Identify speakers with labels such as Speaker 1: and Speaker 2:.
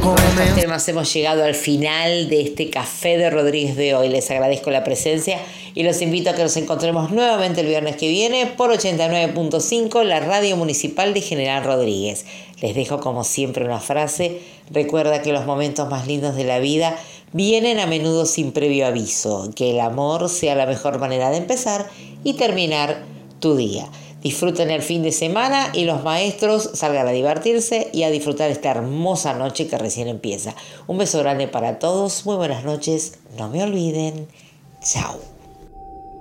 Speaker 1: Con estos temas hemos llegado al final de este Café de Rodríguez de hoy. Les agradezco la presencia y los invito a que nos encontremos nuevamente el viernes que viene por 89.5, la radio municipal de General Rodríguez. Les dejo como siempre una frase: recuerda que los momentos más lindos de la vida vienen a menudo sin previo aviso. Que el amor sea la mejor manera de empezar y terminar tu día. Disfruten el fin de semana y los maestros salgan a divertirse y a disfrutar esta hermosa noche que recién empieza. Un beso grande para todos, muy buenas noches, no me olviden, chao.